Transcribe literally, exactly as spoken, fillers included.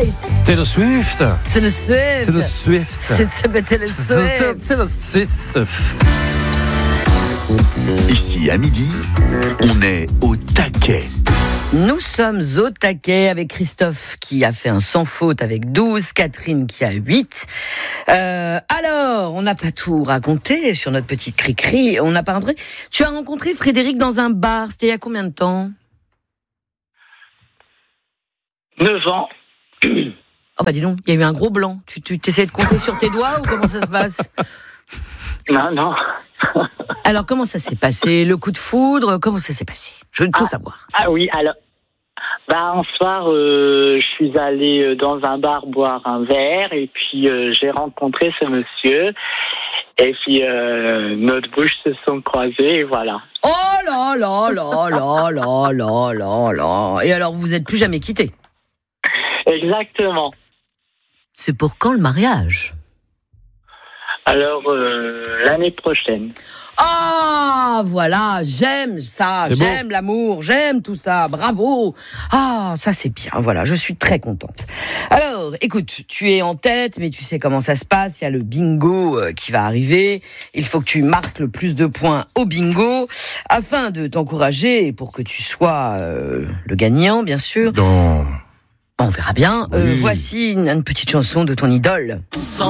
right. Taylor Swift. C'est le Swift. C'est le Swift. C'est c'est Taylor Swift. C'est le Swift. Ici, à midi, on est au taquet. Nous sommes au taquet avec Christophe qui a fait un sans faute avec douze, Catherine qui a huit. Euh, alors, on n'a pas tout raconté sur notre petite cri-cri. On n'a pas rentré. Tu as rencontré Frédéric dans un bar. C'était il y a combien de temps ? neuf ans. Oh bah dis donc, il y a eu un gros blanc. Tu, tu t'essayes de compter sur tes doigts ou comment ça se passe ? Non, non. Alors, comment ça s'est passé ? Le coup de foudre, comment ça s'est passé ? Je veux tout ah, savoir. Ah oui, alors... Bah, un soir, euh, je suis allée dans un bar boire un verre et puis euh, j'ai rencontré ce monsieur. Et puis, euh, notre bouche se sont croisées et voilà. Oh là là là là là là là là. Et alors, vous n'êtes plus jamais quittés ? Exactement. C'est pour quand le mariage ? Alors, euh, l'année prochaine. Ah, voilà, j'aime ça, C'est j'aime beau. l'amour, j'aime tout ça, bravo. Ah, ça c'est bien, voilà, je suis très contente. Alors, écoute, tu es en tête, mais tu sais comment ça se passe, il y a le bingo euh, qui va arriver, il faut que tu marques le plus de points au bingo, afin de t'encourager, et pour que tu sois euh, le gagnant, bien sûr. Non. On verra bien. Euh, Oui. voici une, une petite chanson de ton idole.